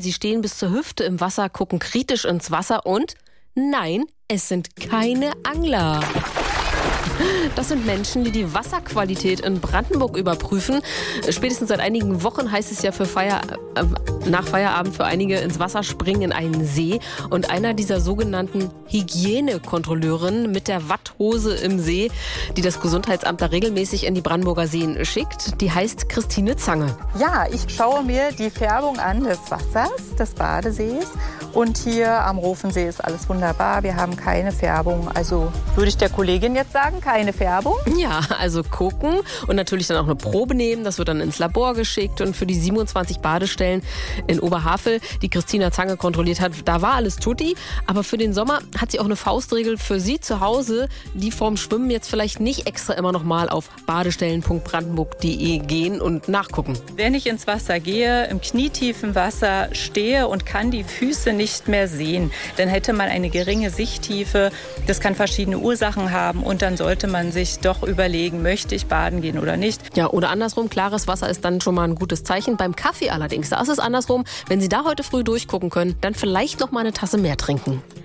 Sie stehen bis zur Hüfte im Wasser, gucken kritisch ins Wasser und nein, es sind keine Angler. Das sind Menschen, die die Wasserqualität in Brandenburg überprüfen. Spätestens seit einigen Wochen heißt es ja nach Feierabend für einige ins Wasser springen in einen See. Und einer dieser sogenannten Hygienekontrolleurinnen mit der Watthose im See, die das Gesundheitsamt da regelmäßig in die Brandenburger Seen schickt, die heißt Christine Zange. Ja, ich schaue mir die Färbung an des Wassers, des Badesees. Und hier am Rofensee ist alles wunderbar. Wir haben keine Färbung. Also würde ich der Kollegin jetzt sagen, keine Färbung? Ja, also gucken und natürlich dann auch eine Probe nehmen. Das wird dann ins Labor geschickt. Und für die 27 Badestellen in Oberhavel, die Christina Zange kontrolliert hat, da war alles tutti. Aber für den Sommer hat sie auch eine Faustregel für Sie zu Hause, die vorm Schwimmen jetzt vielleicht nicht extra immer noch mal auf badestellen.brandenburg.de gehen und nachgucken. Wenn ich ins Wasser gehe, im knietiefen Wasser stehe und kann die Füße nicht mehr sehen, dann hätte man eine geringe Sichttiefe. Das kann verschiedene Ursachen haben und dann sollte man sich doch überlegen, möchte ich baden gehen oder nicht. Ja, oder andersrum, klares Wasser ist dann schon mal ein gutes Zeichen. Beim Kaffee allerdings, da ist es andersrum. Wenn Sie da heute früh durchgucken können, dann vielleicht noch mal eine Tasse mehr trinken.